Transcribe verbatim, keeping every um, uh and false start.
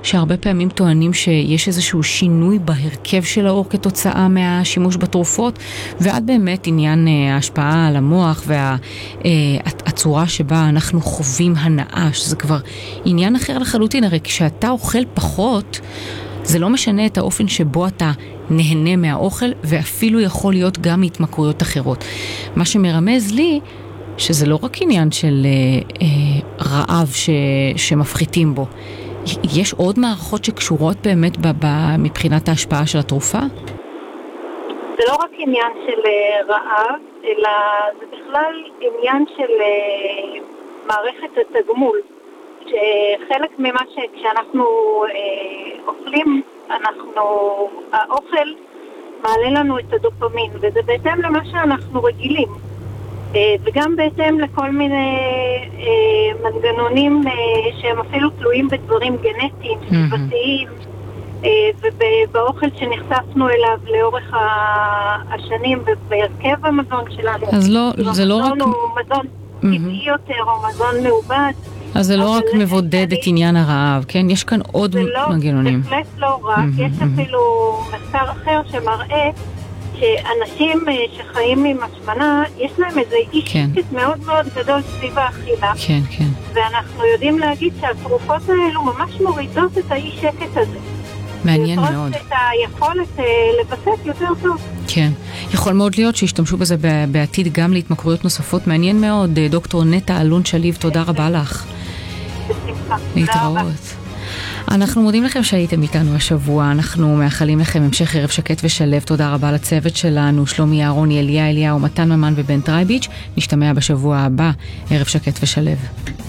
שהרבה פעמים טוענים שיש איזשהו שינוי בהרכב של האור כתוצאה מהשימוש בתרופות, ועד באמת עניין ההשפעה על המוח והצורה שבה אנחנו חווים הנאה, שזה כבר עניין אחר לחלוטין. הרי כשאתה אוכל פחות, זה לא משנה את האופן שבו אתה נהנה מהאוכל, ואפילו יכול להיות גם התמכרויות אחרות. מה שמרמז לי, שזה לא רק עניין של אה, אה, רעב ש, שמפחיתים בו. יש עוד מערכות שקשורות באמת ב, ב, מבחינת ההשפעה של התרופה? זה לא רק עניין של אה, רעב, אלא זה בכלל עניין של אה, מערכת התגמול. שחלק ממה שכשאנחנו אה, אוכלים, אנחנו, האוכל מעלה לנו את הדופמין, וזה בהתאם למה שאנחנו רגילים. אה, וגם בהתאם לכל מיני אה, מנגנונים אה, שהם אפילו תלויים בדברים גנטיים, סביבתיים, אה, ובאוכל שנחשפנו אליו לאורך השנים, ובהרכב המזון שלנו. אז לא, זה לא רק... המזון הוא מזון טבעי יותר, או מזון מעובד. אז זה לא רק מבודד את עניין הרעב, כן? יש כאן עוד מנגנונים. זה בהחלט לא רק, יש אפילו מחקר אחר שמראה שאנשים שחיים עם השמנה, יש להם איזה אי שקט מאוד מאוד גדול סביב האכילה. כן, כן. ואנחנו יודעים להגיד שהתרופות האלו ממש מורידות את האי שקט הזה. מעניין מאוד. את היכולת לבסט יותר טוב. כן. יכול מאוד להיות שישתמשו בזה בעתיד גם להתמכרויות נוספות. מעניין מאוד. דוקטור נטע אלון שליב, תודה רבה לך. בשמחה. להתראות. אנחנו מודים לכם שהייתם איתנו השבוע, אנחנו מאחלים לכם המשך ערב שקט ושלב. תודה רבה לצוות שלנו, שלומי אהרוני, אליה אליהו, מתן ממן ובן טרייביץ'. נשתמע בשבוע הבא, ערב שקט ושלב.